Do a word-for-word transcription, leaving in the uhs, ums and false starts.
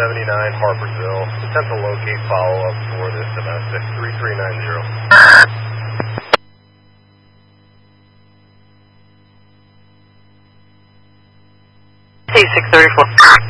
seventy-nine Harpersville. Attempt to locate follow-up for this domestic three three nine zero. T six thirty-four.